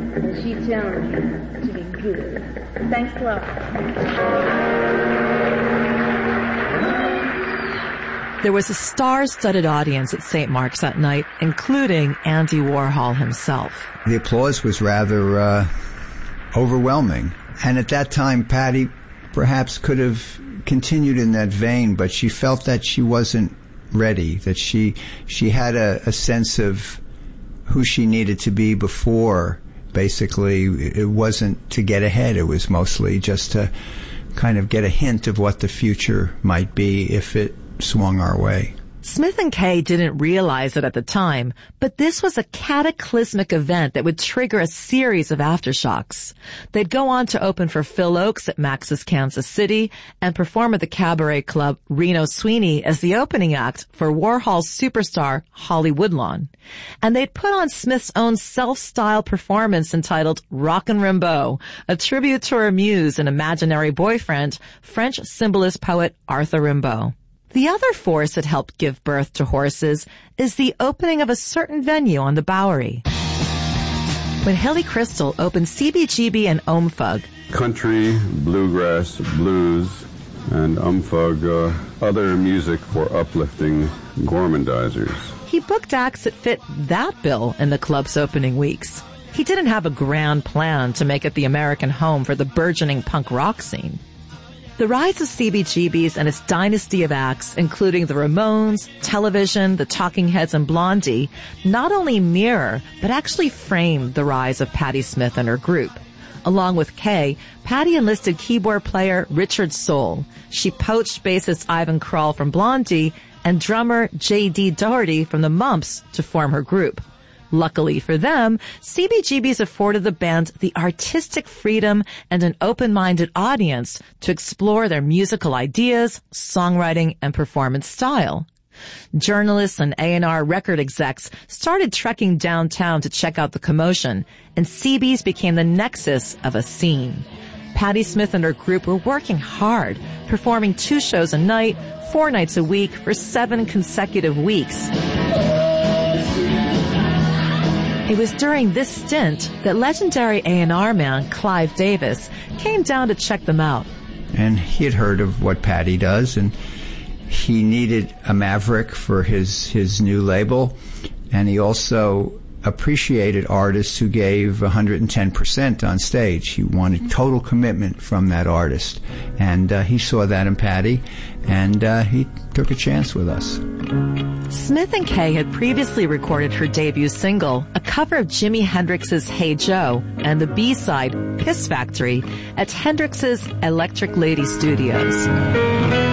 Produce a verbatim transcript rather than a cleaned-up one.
and she challenged you to be good. Thanks a lot. There was a star-studded audience at Saint Mark's that night, including Andy Warhol himself. The applause was rather uh, overwhelming. And at that time, Patti perhaps could have continued in that vein, but she felt that she wasn't ready, that she she had a, a sense of who she needed to be before. Basically, it wasn't to get ahead. It was mostly just to kind of get a hint of what the future might be if it swung our way. Smith and Kay didn't realize it at the time, but this was a cataclysmic event that would trigger a series of aftershocks. They'd go on to open for Phil Ochs at Max's Kansas City and perform at the cabaret club Reno Sweeney as the opening act for Warhol's superstar Holly Woodlawn. And they'd put on Smith's own self-styled performance entitled Rockin' Rimbaud, a tribute to her muse and imaginary boyfriend, French symbolist poet Arthur Rimbaud. The other force that helped give birth to Horses is the opening of a certain venue on the Bowery. When Hilly Crystal opened C B G B and Omfug, country, bluegrass, blues, and umfug, uh, other music for uplifting gormandizers. He booked acts that fit that bill in the club's opening weeks. He didn't have a grand plan to make it the American home for the burgeoning punk rock scene. The rise of C B G B's and its dynasty of acts, including the Ramones, Television, the Talking Heads, and Blondie, not only mirror, but actually frame the rise of Patti Smith and her group. Along with Kay, Patti enlisted keyboard player Richard Soule. She poached bassist Ivan Krall from Blondie and drummer J D Doherty from the Mumps to form her group. Luckily for them, C B G B's afforded the band the artistic freedom and an open-minded audience to explore their musical ideas, songwriting, and performance style. Journalists and A and R record execs started trekking downtown to check out the commotion, and C B's became the nexus of a scene. Patti Smith and her group were working hard, performing two shows a night, four nights a week for seven consecutive weeks. It was during this stint that legendary A and R man Clive Davis came down to check them out. And he had heard of what Patti does, and he needed a maverick for his, his new label, and he also appreciated artists who gave one hundred ten percent on stage. He wanted total commitment from that artist, and uh, he saw that in Patti, and uh, he took a chance with us. Smith and Kay had previously recorded her debut single, a cover of Jimi Hendrix's Hey Joe, and the B-side, Piss Factory, at Hendrix's Electric Lady Studios.